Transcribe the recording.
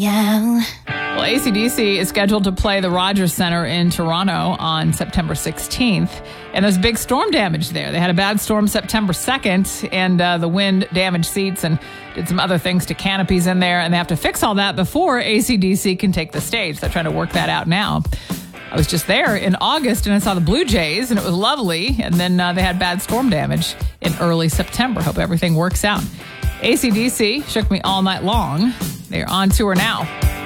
Yeah. Well, AC/DC is scheduled to play the Rogers Centre in Toronto on September 16th. And there's big storm damage there. They had a bad storm September 2nd, and the wind damaged seats and did some other things to canopies in there. And they have to fix all that before AC/DC can take the stage. They're trying to work that out now. I was just there in August, and I saw the Blue Jays, and it was lovely. And then they had bad storm damage in early September. Hope everything works out. AC/DC shook me all night long. They're on tour now.